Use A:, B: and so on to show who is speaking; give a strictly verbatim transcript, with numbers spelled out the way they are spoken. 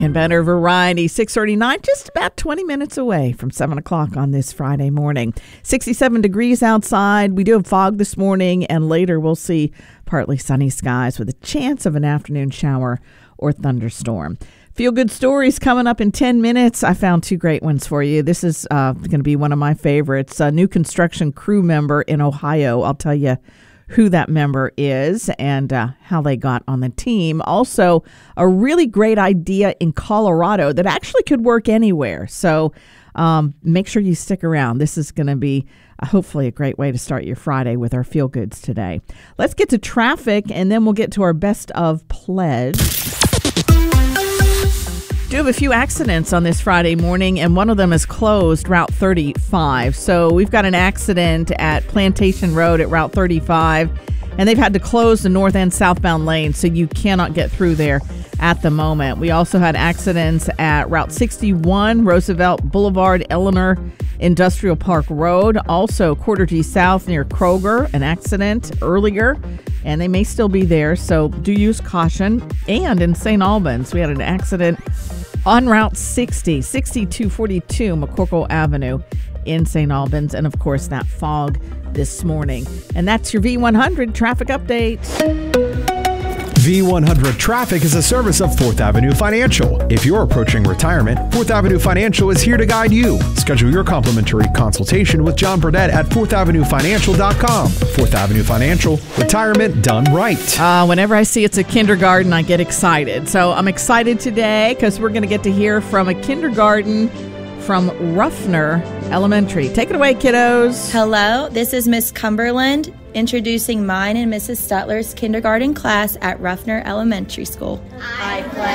A: And better variety, six thirty-nine, just about twenty minutes away from seven o'clock on this Friday morning. sixty-seven degrees outside. We do have fog this morning, and later we'll see partly sunny skies with a chance of an afternoon shower or thunderstorm. Feel good stories coming up in ten minutes. I found two great ones for you. This is uh, going to be one of my favorites. A new construction crew member in Ohio. I'll tell you who that member is and uh, how they got on the team. Also, a really great idea in Colorado that actually could work anywhere. So um, make sure you stick around. This is going to be uh, hopefully a great way to start your Friday with our Feel Goods today. Let's get to traffic, and then we'll get to our best of pledge. Do have a few accidents on this Friday morning, and one of them is closed, Route thirty-five. So we've got an accident at Plantation Road at Route thirty-five, and they've had to close the north and southbound lane, so you cannot get through there at the moment. We also had accidents at Route sixty-one, Roosevelt Boulevard, Eleanor Industrial Park Road. Also, Quarter G South near Kroger, an accident earlier, and they may still be there, so do use caution. And in Saint Albans, we had an accident on Route sixty, sixty-two forty-two McCorkle Avenue in Saint Albans, and of course that fog this morning. And that's your V one hundred traffic update.
B: V one hundred Traffic is a service of Fourth Avenue Financial. If you're approaching retirement, Fourth Avenue Financial is here to guide you. Schedule your complimentary consultation with John Burdett at fourth avenue financial dot com. Fourth Avenue Financial, retirement done right.
A: Uh, whenever I see it's a kindergarten, I get excited. So I'm excited today because we're going to get to hear from a kindergarten from Ruffner Elementary. Take it away, kiddos.
C: Hello, this is Miss Cumberland introducing mine and Missus Stutler's kindergarten class at Ruffner Elementary School. I play